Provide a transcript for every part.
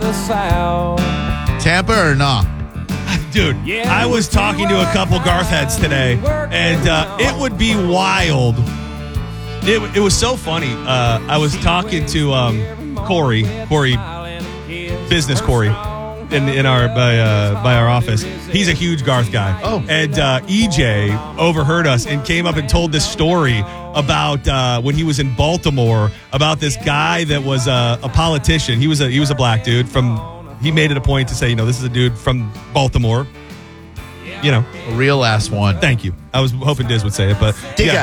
the South. Tampa or not? Dude, I was talking to a couple Garth heads today, and it would be wild. It was so funny. I was talking to Corey, business Corey, in our by our office. He's a huge Garth guy. Oh, and EJ overheard us and came up and told this story about when he was in Baltimore about this guy that was a politician. He was a black dude from. He made it a point to say, this is a dude from Baltimore. A real ass one. Thank you. I was hoping Diz would say it, but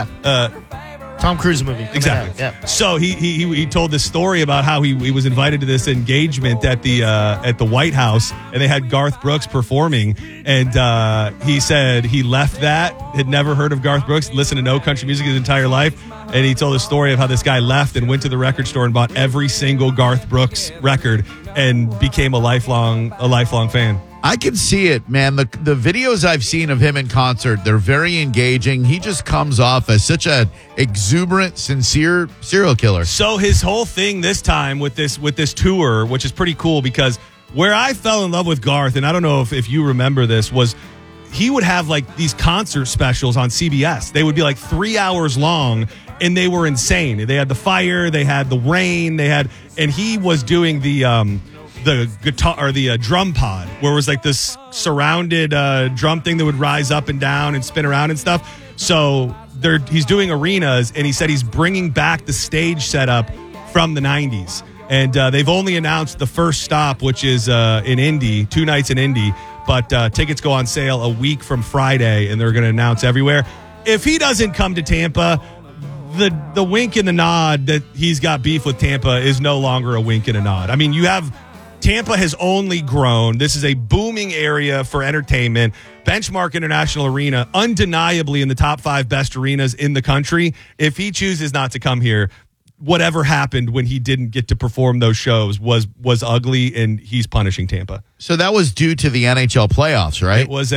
Tom Cruise movie. Exactly. Yeah. So he told this story about how he was invited to this engagement at the White House, and they had Garth Brooks performing, and he said he left that, had never heard of Garth Brooks, listened to no country music his entire life, and he told a story of how this guy left and went to the record store and bought every single Garth Brooks record and became a lifelong fan. I can see it, man. The videos I've seen of him in concert, they're very engaging. He just comes off as such a exuberant, sincere serial killer. So his whole thing this time with this tour, which is pretty cool, because where I fell in love with Garth, and I don't know if you remember this, was he would have like these concert specials on CBS. They would be like 3 hours long, and they were insane. They had the fire, they had the rain, and he was doing the guitar or the drum pod, where it was like this surrounded drum thing that would rise up and down and spin around and stuff. So he's doing arenas, and he said he's bringing back the stage setup from the 90s. And they've only announced the first stop, which is in Indy, 2 nights in Indy. But tickets go on sale a week from Friday, and they're going to announce everywhere. If he doesn't come to Tampa, the wink and the nod that he's got beef with Tampa is no longer a wink and a nod. I mean, Tampa has only grown. This is a booming area for entertainment. Benchmark International Arena, undeniably in the top 5 best arenas in the country. If he chooses not to come here, whatever happened when he didn't get to perform those shows was ugly, and he's punishing Tampa. So that was due to the NHL playoffs, right? It was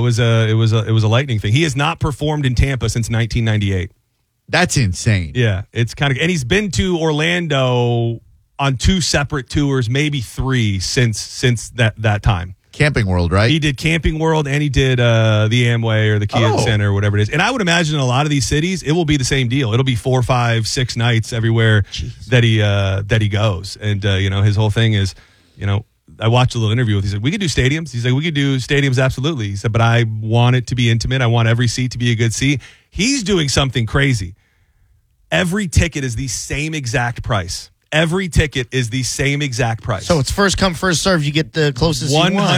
a lightning thing. He has not performed in Tampa since 1998. That's insane. Yeah, it's kind of, and he's been to Orlando on 2 separate tours, maybe 3 since that time. Camping World, right? He did Camping World, and he did the Amway or the Kia Center or whatever it is. And I would imagine in a lot of these cities, it will be the same deal. It'll be 4, 5, 6 nights everywhere that he goes. And his whole thing is, I watched a little interview with him. He said, we could do stadiums. He's like, we could do stadiums, absolutely. He said, but I want it to be intimate. I want every seat to be a good seat. He's doing something crazy. Every ticket is the same exact price. Every ticket is the same exact price. So it's first come, first serve. You get the closest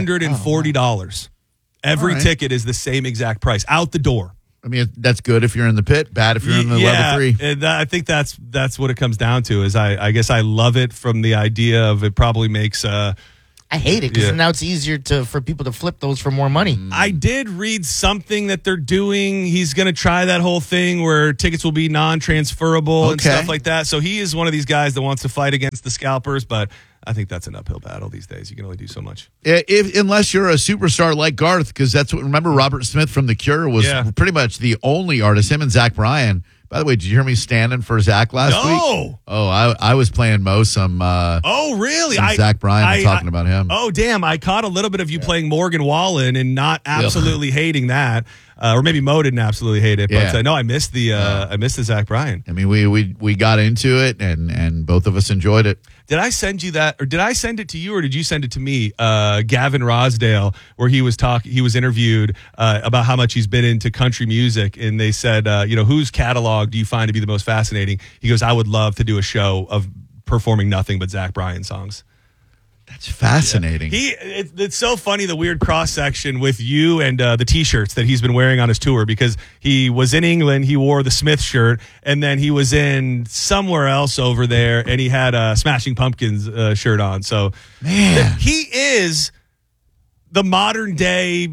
$140. Every ticket is the same exact price out the door. I mean, that's good if you're in the pit, bad if you're in the level 3. And I think that's what it comes down to. Is I guess I love it from the idea of it probably makes. I hate it because now it's easier for people to flip those for more money. I did read something that they're doing. He's going to try that whole thing where tickets will be non-transferable and stuff like that. So he is one of these guys that wants to fight against the scalpers, but I think that's an uphill battle these days. You can only do so much. Unless you're a superstar like Garth, because remember Robert Smith from The Cure was pretty much the only artist, him and Zach Bryan. By the way, did you hear me standing for Zach last week? Oh, I was playing some really? Some Zach Bryan talking about him. Oh, damn. I caught a little bit of you playing Morgan Wallen and not absolutely hating that. Or maybe Mo didn't absolutely hate it. But no, I missed the Zach Bryan. I mean, we got into it, and both of us enjoyed it. Did I send you that, or did I send it to you, or did you send it to me? Gavin Rosdale, where he was interviewed about how much he's been into country music, and they said, whose catalog do you find to be the most fascinating? He goes, I would love to do a show of performing nothing but Zach Bryan songs. That's fascinating. Yeah. It's so funny, the weird cross section with you and the T-shirts that he's been wearing on his tour, because he was in England, he wore the Smith shirt, and then he was in somewhere else over there, and he had a Smashing Pumpkins shirt on. So, man, he is the modern day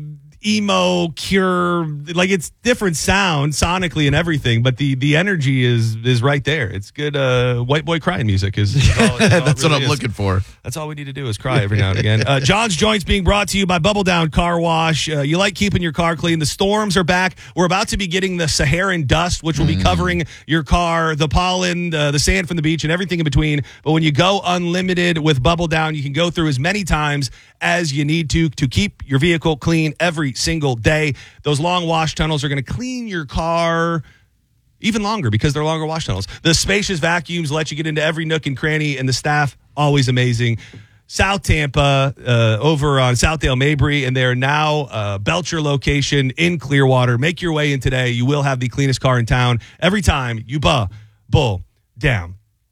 emo Cure, like it's different sound sonically and everything, but the energy is right there. It's good white boy crying music is all that's what I'm looking for. That's all we need to do is cry every now and again. John's Joints being brought to you by Bubble Down Car Wash. You like keeping your car clean. The storms are back. We're about to be getting the Saharan dust, which will be covering your car, the pollen, the sand from the beach, and everything in between. But when you go unlimited with Bubble Down, you can go through as many times as you need to keep your vehicle clean every single day. Those long wash tunnels are going to clean your car even longer because they're longer wash tunnels. The spacious vacuums let you get into every nook and cranny, and the staff, always amazing. South Tampa, over on Southdale Mabry, and they're now Belcher location in Clearwater. Make your way in today. You will have the cleanest car in town every time you Bull Down.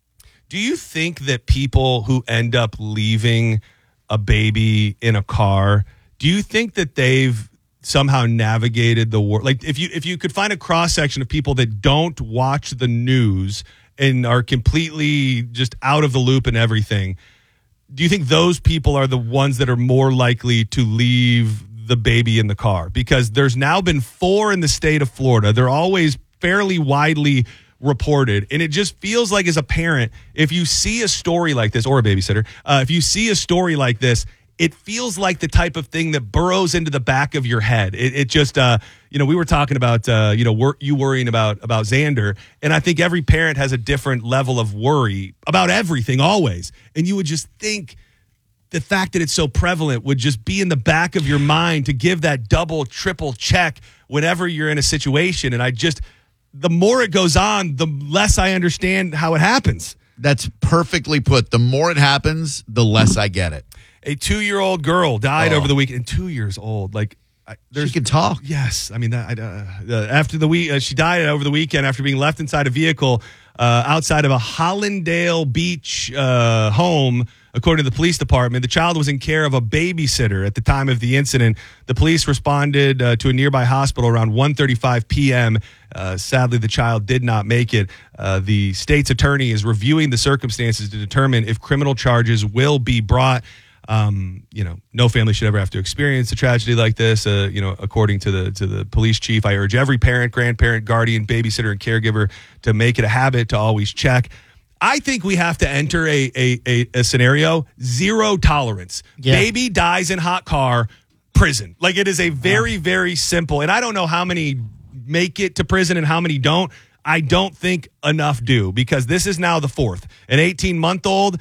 Do you think that people who end up leaving a baby in a car, do you think that they've somehow navigated the war? Like if you could find a cross section of people that don't watch the news and are completely just out of the loop and everything, do you think those people are the ones that are more likely to leave the baby in the car? Because there's now been 4 in the state of Florida. They're always fairly widely reported, and it just feels like, as a parent, if you see a story like this, or a babysitter, if you see a story like this, it feels like the type of thing that burrows into the back of your head. It just, we were talking about, you worrying about Xander, and I think every parent has a different level of worry about everything always, and you would just think the fact that it's so prevalent would just be in the back of your mind to give that double, triple check whenever you're in a situation, and the more it goes on, the less I understand how it happens. That's perfectly put. The more it happens, the less I get it. A 2-year-old girl died over the weekend. 2 years old. She can talk. Yes. I mean, after the week, she died over the weekend after being left inside a vehicle outside of a Hollandale Beach home. According to the police department, the child was in care of a babysitter at the time of the incident. The police responded to a nearby hospital around 1:35 p.m. Sadly, the child did not make it. The state's attorney is reviewing the circumstances to determine if criminal charges will be brought. No family should ever have to experience a tragedy like this. According to the police chief, I urge every parent, grandparent, guardian, babysitter, and caregiver to make it a habit to always check. I think we have to enter a scenario, 0 tolerance. Yeah. Baby dies in hot car, prison. Like, it is a very, very simple, and I don't know how many make it to prison and how many don't. I don't think enough do, because this is now the 4th. An 18-month-old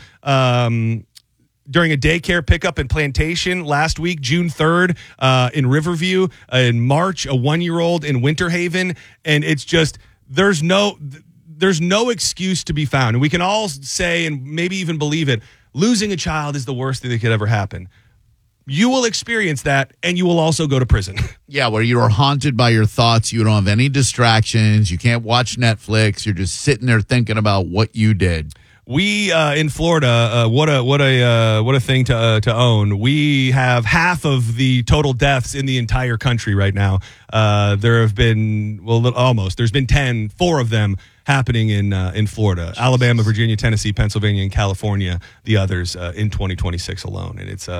during a daycare pickup in Plantation last week, June 3rd, in Riverview. In March, a 1-year-old in Winter Haven. And it's just, there's no excuse to be found. And we can all say, and maybe even believe it, losing a child is the worst thing that could ever happen. You will experience that, and you will also go to prison. Yeah, where you are haunted by your thoughts. You don't have any distractions. You can't watch Netflix. You're just sitting there thinking about what you did. We in Florida, what a thing to own. We have half of the total deaths in the entire country right now. There have been almost. There's been 4 of them happening in Florida, Jesus. Alabama, Virginia, Tennessee, Pennsylvania, and California. The others in 2026 alone, and it's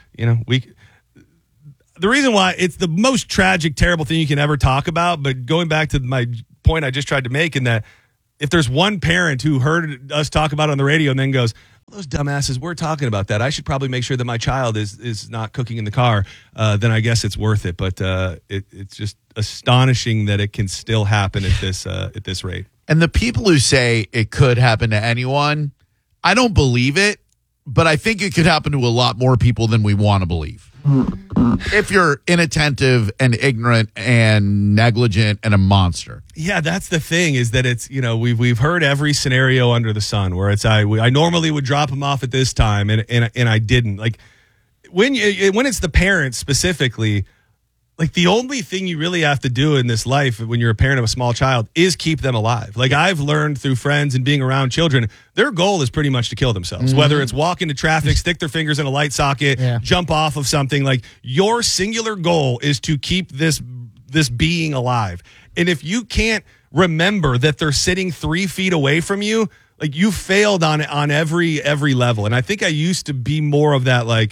the reason why it's the most tragic, terrible thing you can ever talk about. But going back to my point I just tried to make, in that if there's one parent who heard us talk about it on the radio and then goes, those dumbasses, we're talking about that, I should probably make sure that my child is not cooking in the car, then I guess it's worth it. But it's just astonishing that it can still happen at this rate. And the people who say it could happen to anyone, I don't believe it, but I think it could happen to a lot more people than we want to believe. If you're inattentive and ignorant and negligent and a monster. Yeah, that's the thing, is that it's, we've heard every scenario under the sun where it's I normally would drop him off at this time and I didn't. Like when it's the parents specifically, like the only thing you really have to do in this life when you're a parent of a small child is keep them alive. Like I've learned through friends and being around children, their goal is pretty much to kill themselves, whether it's walk into traffic, stick their fingers in a light socket, jump off of something. Like your singular goal is to keep this being alive. And if you can't remember that they're sitting 3 feet away from you, like you failed on every level. And I think I used to be more of that, like,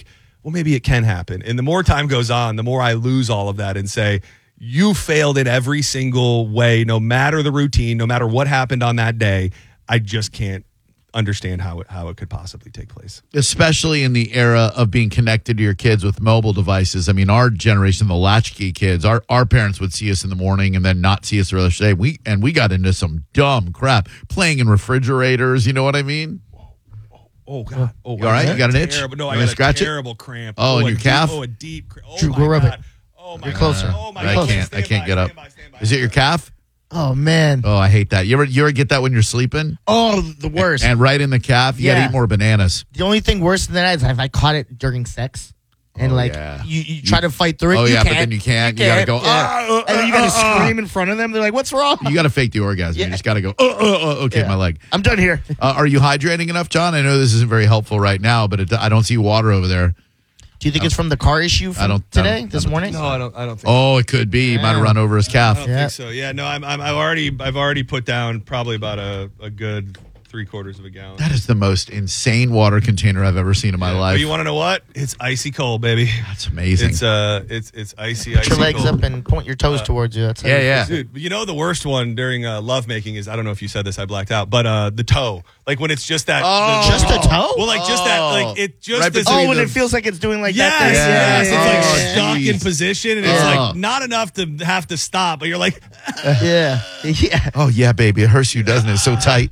well, maybe it can happen. And the more time goes on, the more I lose all of that and say, you failed in every single way, no matter the routine, no matter what happened on that day. I just can't understand how it could possibly take place. Especially in the era of being connected to your kids with mobile devices. I mean, our generation, the latchkey kids, our parents would see us in the morning and then not see us the rest of the day. We got into some dumb crap, playing in refrigerators. You know what I mean? Oh, God. Oh, you all right? You got an itch? No, I got a terrible cramp. Oh, in your calf? A deep cramp. Oh, Drew, my go rub God. it. Oh, my You're God. closer. Oh, my I God. can't get up. Is it your calf? Oh, man. Oh, I hate that. You ever get that when you're sleeping? Oh, the worst. And right in the calf? You got to eat more bananas. The only thing worse than that is if I caught it during sex. And you try to fight through it. Oh, you yeah, can't. but then you can't. You got to go, and then you got to scream in front of them. They're like, what's wrong? You got to fake the orgasm. You just got to go, okay, my leg. I'm done here. Are you hydrating enough, John? I know this isn't very helpful right now, but I don't see water over there. Do you think it's from the car issue this morning? No, I don't think so. Oh, it could be. He might have run over his calf. I don't think so. Yeah, no, I've already put down probably about a good 3/4 of a gallon. That is the most insane water container I've ever seen in my life. But you want to know what? It's icy cold, baby. That's amazing. It's icy. Put your legs cold. up and point your toes towards you. That's how yeah. Dude, you know the worst one during lovemaking is, I don't know if you said this, I blacked out, but the toe. Like when it's just that. Just a toe? Well, like just that, like it just Right is. between when it feels like it's doing like Yes, that. yes. It's like geez. stuck in position, and it's like not enough to have to stop, but you're like, Yeah. Oh, yeah, baby. It hurts you, doesn't it? It's so tight.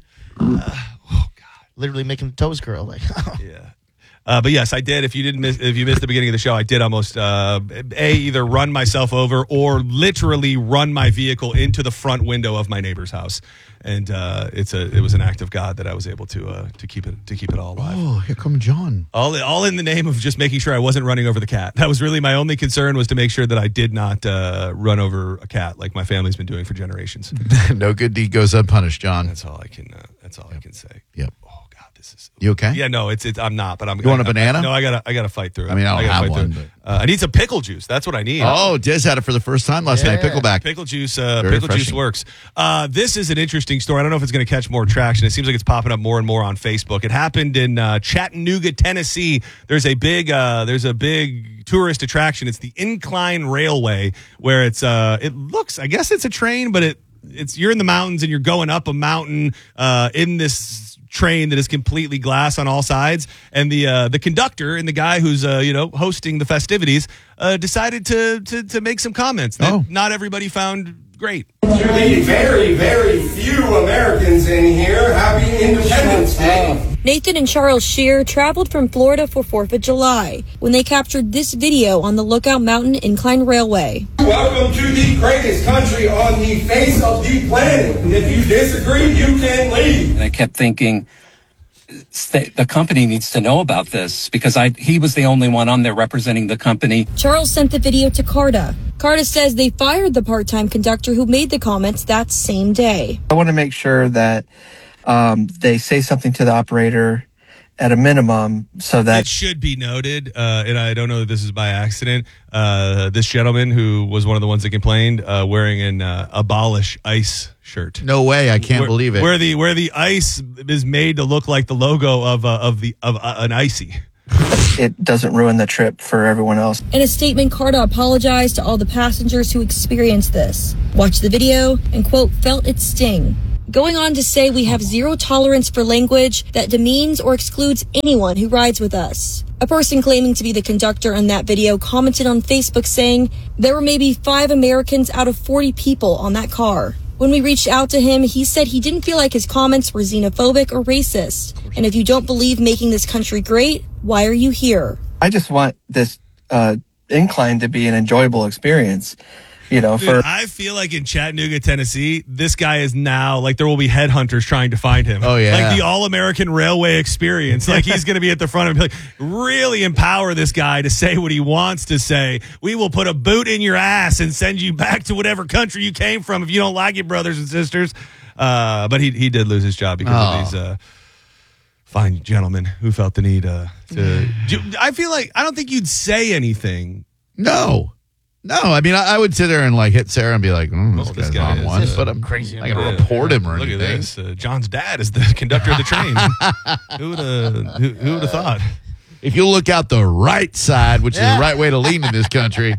Literally making the toes curl. Like, yeah. But yes, I did. If you missed the beginning of the show, I did almost either run myself over or literally run my vehicle into the front window of my neighbor's house, and it was an act of God that I was able to keep it all alive. Oh, here come John. All in the name of just making sure I wasn't running over the cat. That was really my only concern, was to make sure that I did not run over a cat like my family's been doing for generations. No good deed goes unpunished, John. That's all I can say. Yep. This is. You okay? Yeah, no, it's. I'm not, but I'm. You want a banana? No, I gotta fight through it. I mean, I don't have one. I need some pickle juice. That's what I need. Oh, Diz had it for the first time last night. Pickleback. Pickle juice. Very Pickle juice refreshing. works. This is an interesting story. I don't know if it's going to catch more traction. It seems like it's popping up more and more on Facebook. It happened in Chattanooga, Tennessee. There's a big tourist attraction. It's the Incline Railway, where it looks. I guess it's a train, but it's you're in the mountains and you're going up a mountain in this train that is completely glass on all sides, and the conductor and the guy who's hosting the festivities decided to make some comments that not everybody found great. To the very, very few Americans in here, happy Independence Day. Nathan and Charles Shear traveled from Florida for 4th of July when they captured this video on the Lookout Mountain Incline Railway. Welcome to the greatest country on the face of the planet. And if you disagree, you can leave. And I kept thinking, the company needs to know about this, because he was the only one on there representing the company. Charles sent the video to CARTA. CARTA says they fired the part-time conductor who made the comments that same day. I want to make sure that they say something to the operator at a minimum, so that it should be noted, and I don't know that this is by accident, this gentleman who was one of the ones that complained, wearing an Abolish ICE shirt. No way! I can't believe it. Where the ice is made to look like the logo of an icy. it doesn't ruin the trip for everyone else. In a statement, CARTA apologized to all the passengers who experienced this, watched the video, and, quote, felt its sting. Going on to say we have zero tolerance for language that demeans or excludes anyone who rides with us. A person claiming to be the conductor in that video commented on Facebook saying there were maybe 5 Americans out of 40 people on that car. When we reached out to him, he said he didn't feel like his comments were xenophobic or racist. And if you don't believe making this country great, why are you here? I just want this incline to be an enjoyable experience. Dude, I feel like in Chattanooga, Tennessee, this guy is now, like, there will be headhunters trying to find him. Oh, yeah. Like the All-American Railway experience. Like, he's going to be at the front and be like, really empower this guy to say what he wants to say. We will put a boot in your ass and send you back to whatever country you came from if you don't like it, brothers and sisters. But he did lose his job because of these fine gentlemen who felt the need to... I feel like, I don't think you'd say anything. No, I mean, I would sit there and like hit Sarah and be like, this guy's on one, but I'm crazy. not going to report him or Look anything. at this. John's dad is the conductor of the train. Who would have thought? if you look out the right side, which is the right way to lean in this country.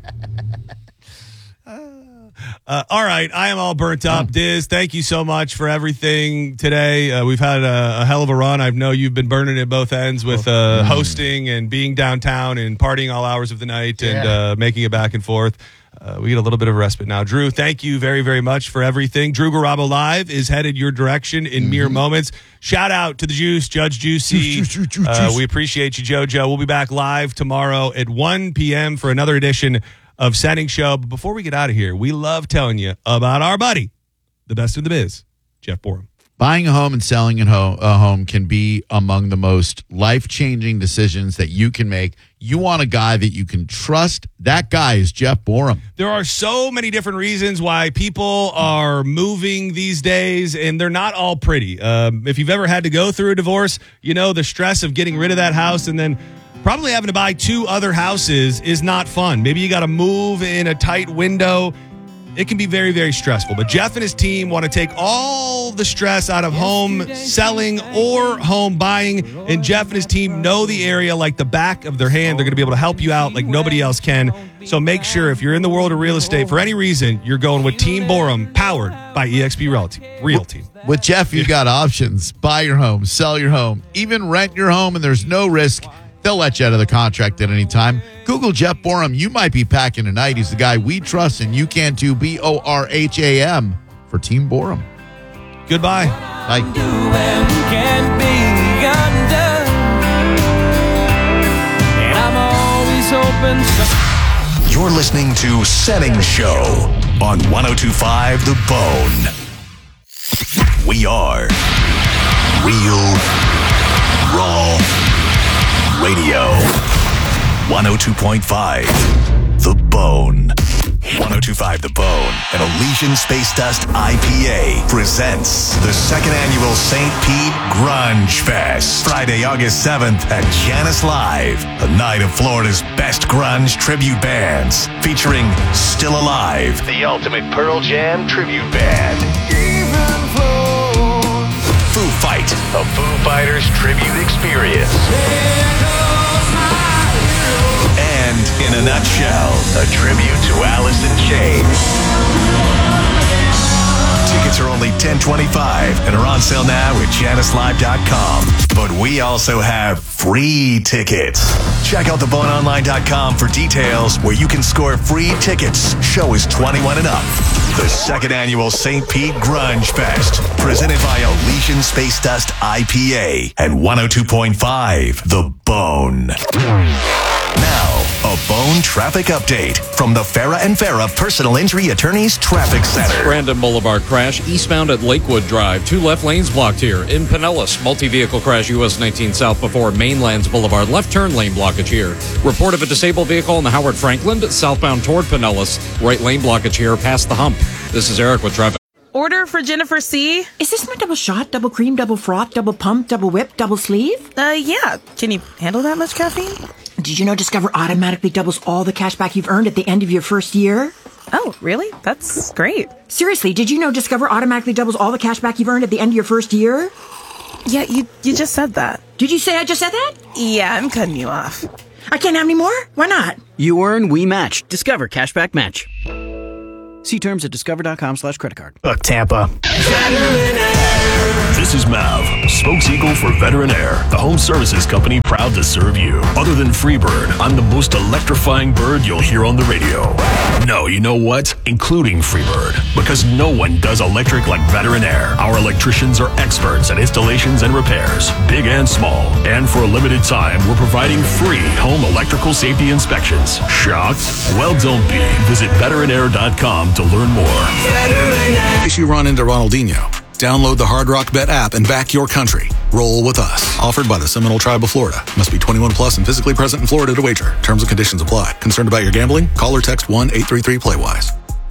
All right, I am all burnt up. Diz, thank you so much for everything today. We've had a hell of a run. I know you've been burning at both ends with hosting and being downtown and partying all hours of the night and making it back and forth. We get a little bit of a respite now. Drew, thank you very, very much for everything. Drew Garabo Live is headed your direction in mere moments. Shout out to the Juice, Judge Juicy. Juice. We appreciate you, JoJo. We'll be back live tomorrow at 1 p.m. for another edition of Setting Show. But before we get out of here, we love telling you about our buddy, the best in the biz, Jeff Borum. Buying a home and selling a home can be among the most life-changing decisions that you can make. You want a guy that you can trust. That guy is Jeff Borum. There are so many different reasons why people are moving these days, and they're not all pretty. If you've ever had to go through a divorce, you know the stress of getting rid of that house and then probably having to buy 2 other houses is not fun. Maybe you got to move in a tight window. It can be very, very stressful. But Jeff and his team want to take all the stress out of home selling or home buying. And Jeff and his team know the area like the back of their hand. They're going to be able to help you out like nobody else can. So make sure if you're in the world of real estate, for any reason, you're going with Team Borum, powered by eXp Realty. With Jeff, you've got options. Buy your home, sell your home, even rent your home, and there's no risk. They'll let you out of the contract at any time. Google Jeff Borum. You might be packing tonight. He's the guy we trust, and you can too. BORHAM for Team Borum. Goodbye. Bye. You're listening to Setting Show on 102.5 The Bone. We are Real Raw Radio. 102.5 The Bone. 102.5 The Bone and Elysian Space Dust IPA presents the 2nd annual St. Pete Grunge Fest. Friday, August 7th at Janice Live. A night of Florida's best grunge tribute bands. Featuring Still Alive, the ultimate Pearl Jam tribute band. Foo Fight, a Foo Fighters tribute experience. And in a nutshell, a tribute to Alice in Chains. Tickets are only $10.25 and are on sale now at JaniceLive.com. But we also have free tickets. Check out theboneonline.com for details where you can score free tickets. Show is 21 and up. The 2nd annual St. Pete Grunge Fest, presented by Elysian Space Dust IPA and 102.5 The Bone. Now, a Bone traffic update from the Farah and Farah Personal Injury Attorneys Traffic Center. Brandon Boulevard crash eastbound at Lakewood Drive. 2 left lanes blocked here. In Pinellas, multi-vehicle crash US 19 south before Mainlands Boulevard. Left turn lane blockage here. Report of a disabled vehicle on the Howard Franklin southbound toward Pinellas. Right lane blockage here past the hump. This is Eric with traffic. Order for Jennifer C. Is this my double shot, double cream, double froth, double pump, double whip, double sleeve? Yeah. Can you handle that much caffeine? Did you know Discover automatically doubles all the cash back you've earned at the end of your first year? Oh, really? That's great. Seriously, did you know Discover automatically doubles all the cash back you've earned at the end of your first year? Yeah, you just said that. Did you say I just said that? Yeah, I'm cutting you off. I can't have any more? Why not? You earn, we match. Discover Cashback Match. See terms at discover.com/creditcard. Tampa. This is Mav, spokeseagle for Veteran Air, the home services company proud to serve you. Other than Freebird, I'm the most electrifying bird you'll hear on the radio. No, you know what? Including Freebird. Because no one does electric like Veteran Air. Our electricians are experts at installations and repairs, big and small. And for a limited time, we're providing free home electrical safety inspections. Shocked? Well, don't be. Visit veteranair.com to learn more. In case you run into Ronaldinho, download the Hard Rock Bet app and back your country. Roll with us. Offered by the Seminole Tribe of Florida. Must be 21 plus and physically present in Florida to wager. Terms and conditions apply. Concerned about your gambling? Call or text 1-833-PLAY-WISE.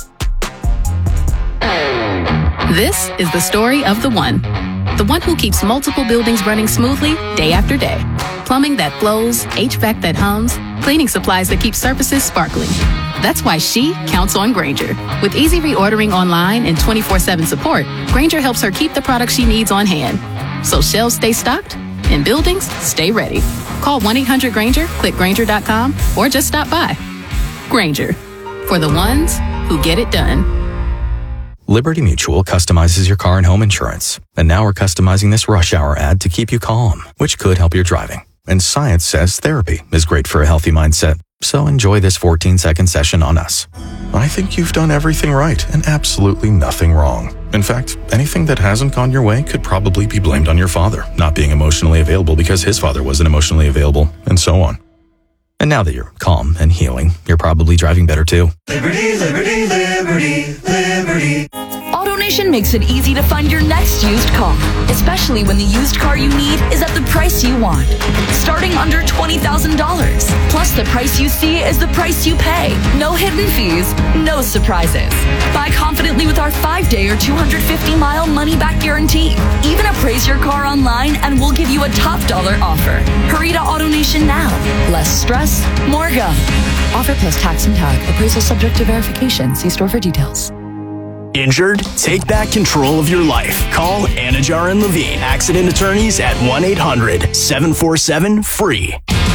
This is the story of the one. The one who keeps multiple buildings running smoothly day after day. Plumbing that flows, HVAC that hums, cleaning supplies that keep surfaces sparkling. That's why she counts on Grainger. With easy reordering online and 24/7 support, Grainger helps her keep the products she needs on hand. So shelves stay stocked and buildings stay ready. Call 1-800-GRANGER, click Grainger.com, or just stop by. Grainger, for the ones who get it done. Liberty Mutual customizes your car and home insurance. And now we're customizing this rush hour ad to keep you calm, which could help your driving. And science says therapy is great for a healthy mindset. So enjoy this 14-second session on us. I think you've done everything right and absolutely nothing wrong. In fact, anything that hasn't gone your way could probably be blamed on your father not being emotionally available because his father wasn't emotionally available, and so on. And now that you're calm and healing, you're probably driving better too. Liberty, liberty, liberty, liberty. AutoNation makes it easy to find your next used car, especially when the used car you need is at the price you want. Starting under $20,000. Plus, the price you see is the price you pay. No hidden fees, no surprises. Buy confidently with our 5-day or 250-mile money-back guarantee. Even appraise your car online and we'll give you a top dollar offer. Hurry to AutoNation now. Less stress, more go. Offer plus tax and tag. Appraisal subject to verification. See store for details. Injured? Take back control of your life. Call Anajar and Levine, accident attorneys at 1-800-747-FREE.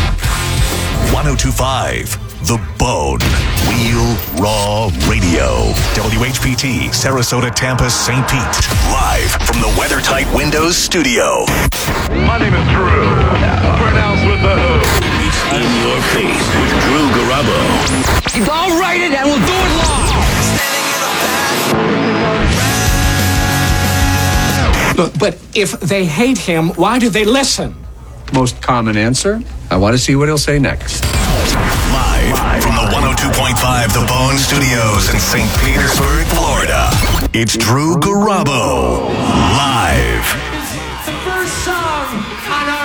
1025 The Bone. Real Raw Radio. WHPT, Sarasota, Tampa, St. Pete. Live from the WeatherTight Windows studio. My name is Drew. Pronounced with the O. It's in your face with Drew Garabo. I'll write it and we'll do it live. Look, but if they hate him, why do they listen? Most common answer, I want to see what he'll say next. Live from the 102.5 The Bone Studios in St. Petersburg, Florida. It's Drew Garabo. Live. The first song on